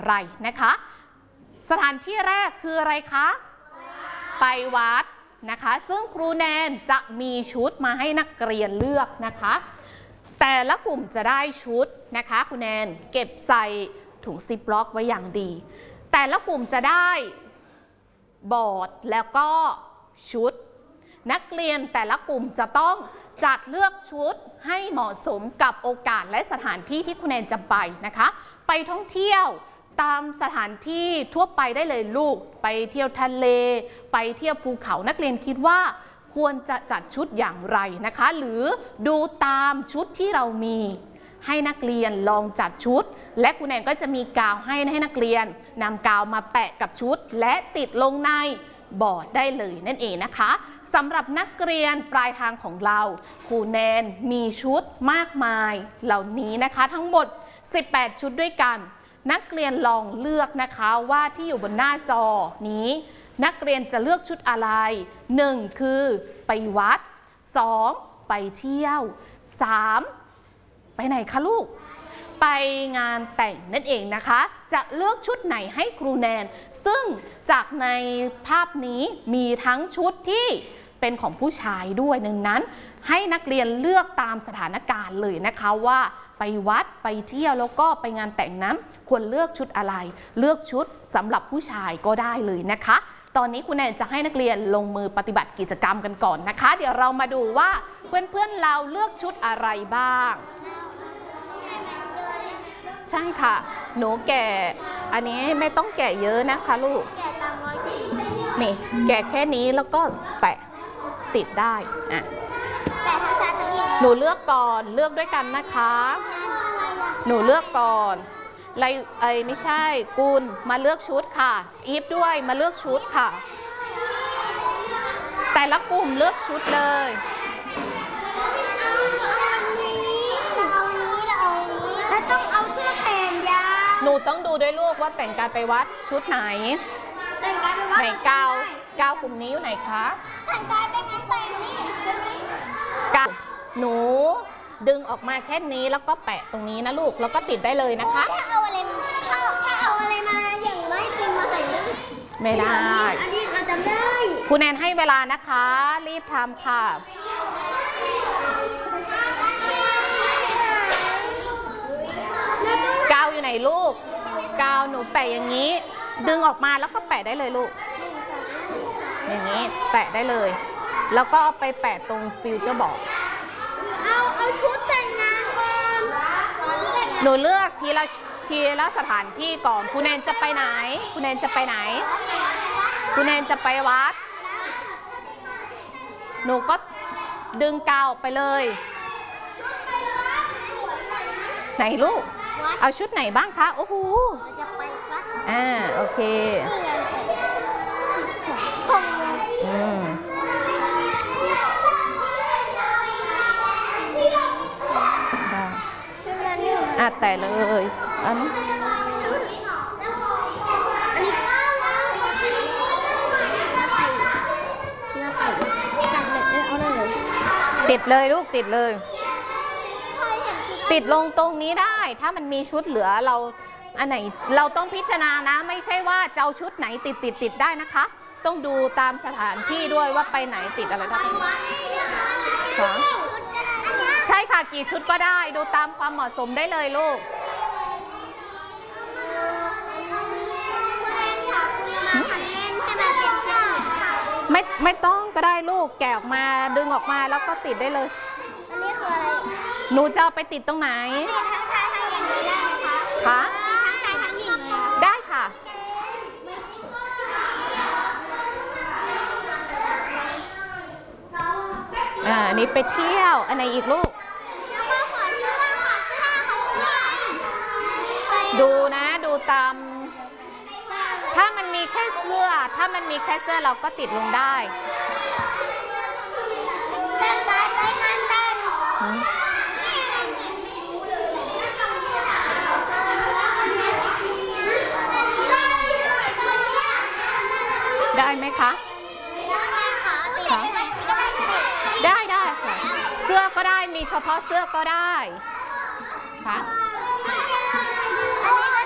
ไรนะคะสถานที่แรกคืออะไรคะไปวัดนะคะซึ่งครูแนนจะมีชุดมาให้นักเรียนเลือกนะคะแต่ละกลุ่มจะได้ชุดนะคะครูแนนเก็บใส่ถุงซิปล็อกไว้อย่างดีแต่ละกลุ่มจะได้บอร์ดแล้วก็ชุดนักเรียนแต่ละกลุ่มจะต้องจัดเลือกชุดให้เหมาะสมกับโอกาสและสถานที่ที่ครูแนนจะไปนะคะไปท่องเที่ยวตามสถานที่ทั่วไปได้เลยลูกไปเที่ยวทะเลไปเที่ยวภูเขานักเรียนคิดว่าควรจะจัดชุดอย่างไรนะคะหรือดูตามชุดที่เรามีให้นักเรียนลองจัดชุดและครูแนนก็จะมีกาวให้นักเรียนนำกาวมาแปะกับชุดและติดลงในบอร์ดได้เลยนั่นเองนะคะสำหรับนักเรียนปลายทางของเราครูแนนมีชุดมากมายเหล่านี้นะคะทั้งหมด18ชุดด้วยกันนักเรียนลองเลือกนะคะว่าที่อยู่บนหน้าจอนี้นักเรียนจะเลือกชุดอะไร1คือไปวัด2ไปเที่ยว3ไปไหนคะลูกไปงานแต่งนั่นเองนะคะจะเลือกชุดไหนให้ครูแนนซึ่งจากในภาพนี้มีทั้งชุดที่เป็นของผู้ชายด้วยดังนั้นให้นักเรียนเลือกตามสถานการณ์เลยนะคะว่าไปวัดไปเที่ยวแล้วก็ไปงานแต่งนั้นควรเลือกชุดอะไรเลือกชุดสำหรับผู้ชายก็ได้เลยนะคะตอนนี้ครูแนนจะให้นักเรียนลงมือปฏิบัติกิจกรรมกันก่อนนะคะเดี๋ยวเรามาดูว่าเพื่อนๆเราเลือกชุดอะไรบ้างใช่ค่ะหนูแกะอันนี้ไม่ต้องแกะเยอะนะคะลูกนี่แกะแค่นี้แล้วก็แปะติดได้อ่ะหนูเลือกก่อนเลือกด้วยกันนะคะหนูเลือกก่อนไม่ใช่กุลมาเลือกชุดค่ะอีฟด้วยมาเลือกชุดค่ะแต่ละกลุ่มเลือกชุดเลยแล้วต้องเอาเสื้อแขนยาวหนูต้องดูด้วยลูกว่าแต่งกายไปวัดชุดไหนแต่งกายไปวัดไหนกาวกลุ่มนี้อยู่ไหนคะแต่งกายไปงานแต่งนี่ชุดนี้กาวหนูดึงออกมาแค่นี้แล้วก็แปะตรงนี้นะลูกแล้วก็ติดได้เลยนะคะถ้าเอาอะไรมาอย่างไม่ติมมาใส่ไม่ได้อันนี้เราจำได้ครูแนนให้เวลานะคะรีบทำค่ะกาวอยู่ไหนลูกกาวหนูแปะอย่างนี้ดึงออกมาแล้วก็แปะได้เลยลูกอย่างนี้แปะได้เลยแล้วก็เอาไปแปะตรงฟิวเจอร์บอร์ดเอาชุดแต่งงานก่อนหนูเลือกทีละสถานที่ก่อนครูแนนจะไปไหนครูแนนจะไปไหนครูแนนจะไปวัดหนูก็ดึงกาวออกไปเลยไหนลูกเอาชุดไหนบ้างคะโอ้โหจะไปวัดโอเคแต่เลยอันนี้ติดเลยลูกติดเลยติดลงตรงนี้ได้ถ้ามันมีชุดเหลือเราอันไหนเราต้องพิจารณานะไม่ใช่ว่าจะเอาชุดไหนติดได้นะคะต้องดูตามสถานที่ด้วยว่าไปไหนติดอะไรได้ใช่ค่ะกี่ชุดก็ได้ดูตามความเหมาะสมได้เลยลูกไม่ต้องก็ได้ลูกแกะออกมาดึงออกมาแล้วก็ติดได้เลยอันนี้คืออะไรหนูจะเอาไปติดตรงไหนทั้งชายทั้งหญิงเลยได้ไหมคะคะทั้งชายทั้งหญิงเลยได้ค่ะอันนี้ไปเที่ยวอันไหนอีกลูกดูนะดูตามถ้ามันมีแค่เสื้อเราก็ติดลงได้ไปงานแต่งได้ไหมคะได้ค่ะเสื้อก็ได้มีเฉพาะเสื้อก็ได้ค่ะอันนี้